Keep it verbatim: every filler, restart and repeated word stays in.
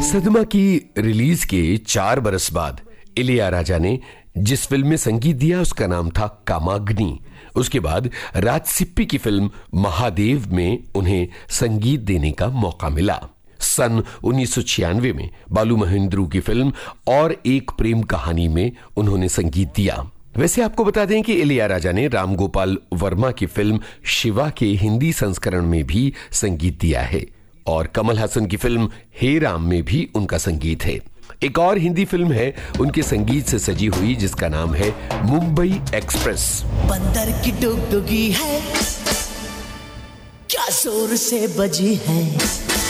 सदमा की रिलीज के चार बरस बाद इलैयाराजा ने जिस फिल्म में संगीत दिया उसका नाम था कामाग्नि। उसके बाद राजसिप्पी की फिल्म महादेव में उन्हें संगीत देने का मौका मिला। सन उन्नीस सौ छियानवे में बालू महेंद्रू की फिल्म और एक प्रेम कहानी में उन्होंने संगीत दिया। वैसे आपको बता दें कि इलैयाराजा ने राम गोपाल वर्मा की फिल्म शिवा के हिंदी संस्करण में भी संगीत दिया है और कमल हासन की फिल्म हे राम में भी उनका संगीत है। एक और हिंदी फिल्म है उनके संगीत से सजी हुई जिसका नाम है मुंबई एक्सप्रेस। बंदर की डुगडुगी है क्या जोर से बजी है,